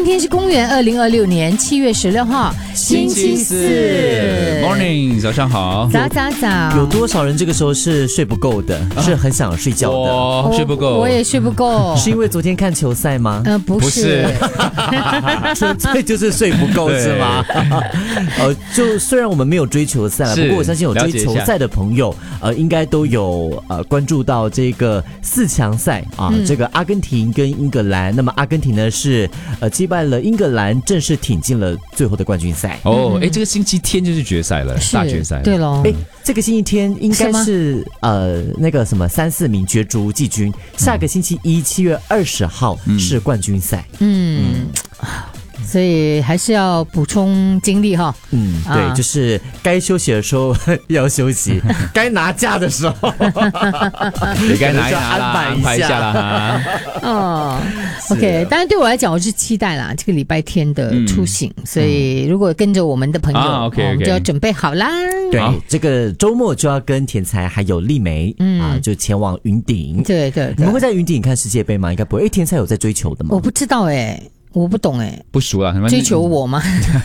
天是公元2026年7月16号，星期四。 Morning， 早上好。 早。 有多少人这个时候是睡不够的，是很想睡觉的？ 我睡不够， 我也睡不够。 是因为昨天看球赛吗？ 不是， 纯粹就是睡不够是吗？就虽然我们没有追球赛了，不过我相信有追球赛的朋友，应该都有关注到这个4强赛啊，这个阿根廷跟英格兰。那么阿根廷呢是击败了英格兰，正式挺进了最后的冠军赛。 这个星期天就是决赛了，大决赛。 对咯。 这个星期天应该是那个什么3、4名角逐季军，下个星期一7月20号是冠军赛。 所以还是要补充精力哈。 对，就是该休息的时候要休息，该拿假的时候也该拿一拿啦，安排一下啦。 OK， 当然对我来讲，我是期待啦这个礼拜天的出行，所以如果跟着我们的朋友，我们就要准备好啦。 对，这个周末就要跟田才还有丽梅就前往云顶。 对， 你们会在云顶看世界杯吗？应该不会。田才有在追求的吗？ 我不知道我不懂不熟啊， 追求我吗？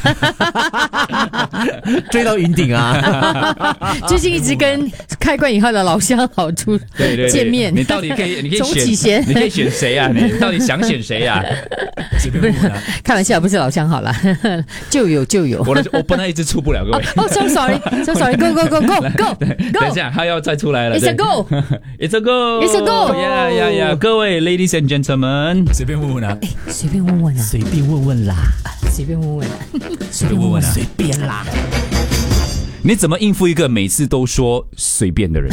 追到云顶啊！ 最近一直跟开关以后的老乡好处见面。 你到底可以选， 你可以选谁啊？你到底想选谁啊？ 不是开玩笑，不是老乡好了，就有。 我本来一直出不了，各位。 So sorry，go。 等一下，他要再出来了。 It's a go，It's a go。Yeah， 各位 ，ladies and gentlemen， 随便问问啊， 随便问问。 随便问问啦， 随便问问啊，随便啦。 你怎么应付一个每次都说随便的人？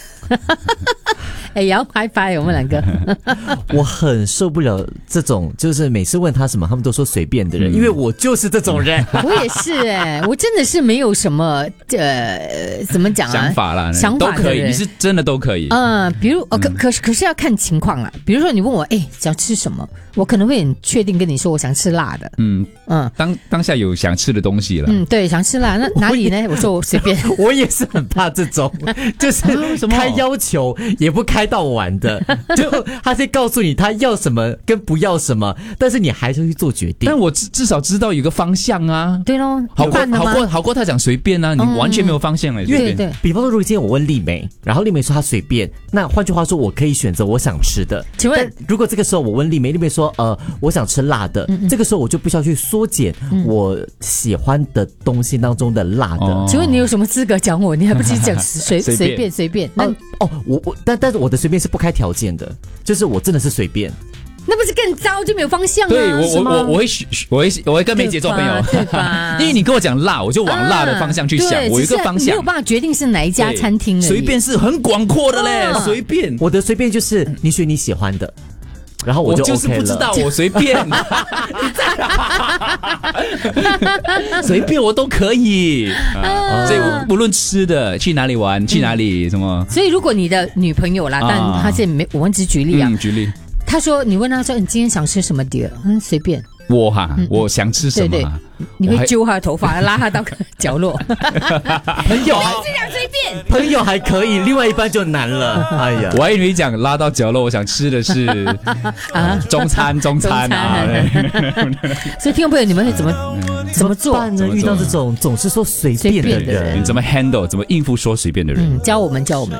要拍拍我们两个。 我很受不了这种，就是每次问他什么，他们都说随便的人，因为我就是这种人。 我也是我真的是没有什么怎么讲啊？ 想法啦， 想法都可以，你是真的都可以。 比如可是要看情况啦。比如说你问我想吃什么，我可能会很确定跟你说我想吃辣的。 当下有想吃的东西了。 对，想吃辣，那哪里呢？我说我随便。 我也是很怕这种，就是开要求也不开到完的，就他是告诉你他要什么跟不要什么，但是你还是去做决定。 但我至少知道有个方向啊。 对咯， 好过他讲随便啊，你完全没有方向了。 对， 比方说，如果今天我问丽梅，然后丽梅说她随便，那换句话说，我可以选择我想吃的。 请问， 如果这个时候我问丽梅，丽梅说我想吃辣的，这个时候我就必须要去缩减我喜欢的东西当中的辣的。 请问你有什么资格讲我？你还不是讲随便？ 但是我的随便是不开条件的，就是我真的是随便。 那不是更糟，就没有方向啊？ 对，我会跟梅姐做朋友， 对吧？ 因为你跟我讲辣，我就往辣的方向去想，我有一个方向， 没有办法决定是哪一家餐厅。 随便是很广阔的嘞，随便。 我的随便就是你选你喜欢的。然后我就 OK 了。 就是不知道，我随便，随便我都可以。所以不论吃的，去哪里玩，去哪里什么。 所以如果你的女朋友啦，但她现在没，我们只举例啊， 举例。 他说：“你问他说你今天想吃什么碟？随便。 我想吃什么？ 对，你会揪他的头发，拉他到角落。 朋友这样随便， 朋友还可以，另外一半就难了。哎呀， 我还以为你讲拉到角落，我想吃的是中餐啊。 所以听众朋友，你们会怎么做呢？遇到这种总是说随便的人， 你怎么 handle？ 怎么应付说随便的人？ 教我们。